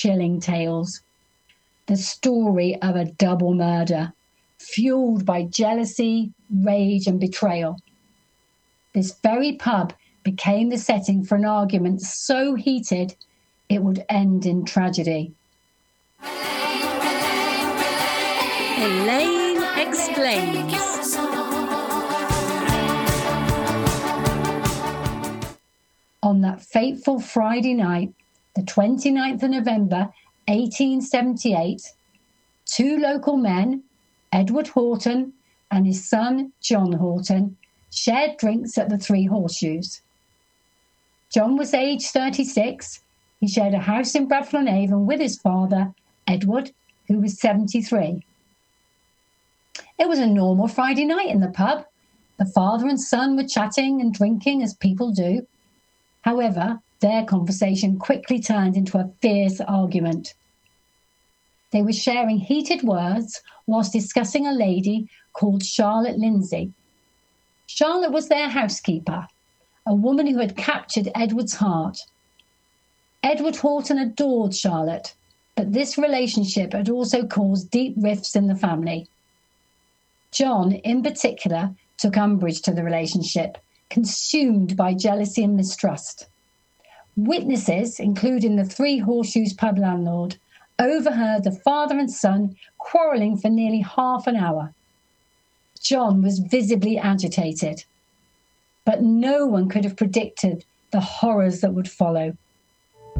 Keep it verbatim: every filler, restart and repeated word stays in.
chilling tales. The story of a double murder, fueled by jealousy, rage, and betrayal. This very pub became the setting for an argument so heated it would end in tragedy. Elaine Explains. On that fateful Friday night, the twenty-ninth of November, eighteen seventy-eight, two local men, Edward Horton and his son John Horton, shared drinks at the Three Horseshoes. John was aged thirty-six. He shared a house in Bradford-on-Avon with his father, Edward, who was seventy-three. It was a normal Friday night in the pub. The father and son were chatting and drinking as people do. However, their conversation quickly turned into a fierce argument. They were sharing heated words whilst discussing a lady called Charlotte Lindsay. Charlotte was their housekeeper, a woman who had captured Edward's heart. Edward Horton adored Charlotte, but this relationship had also caused deep rifts in the family. John, in particular, took umbrage to the relationship, consumed by jealousy and mistrust. Witnesses, including the Three Horseshoes pub landlord, overheard the father and son quarrelling for nearly half an hour. John was visibly agitated, but no one could have predicted the horrors that would follow.